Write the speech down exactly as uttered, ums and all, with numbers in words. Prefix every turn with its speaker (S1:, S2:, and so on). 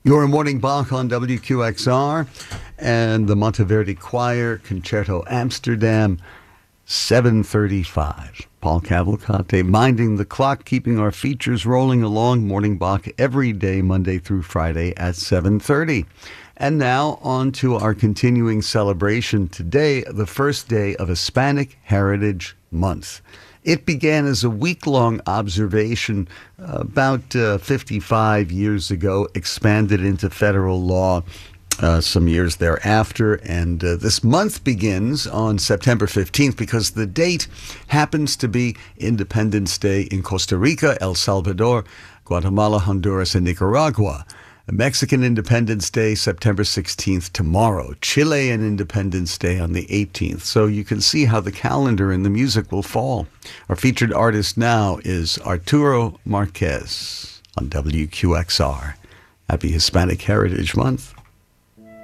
S1: Your Morning Bach on W Q X R and the Monteverdi Choir, Concerto Amsterdam, seven thirty-five. Paul Cavalcante minding the clock, keeping our features rolling along. Morning Bach every day, Monday through Friday at seven thirty. And now on to our continuing celebration today, the first day of Hispanic Heritage Month. It began as a week-long observation uh, about uh, fifty-five years ago, expanded into federal law uh, some years thereafter. And uh, this month begins on September fifteenth because the date happens to be Independence Day in Costa Rica, El Salvador, Guatemala, Honduras, and Nicaragua. Mexican Independence Day, September sixteenth, tomorrow. Chilean Independence Day on the eighteenth. So you can see how the calendar and the music will fall. Our featured artist now is Arturo Marquez on W Q X R. Happy Hispanic Heritage Month.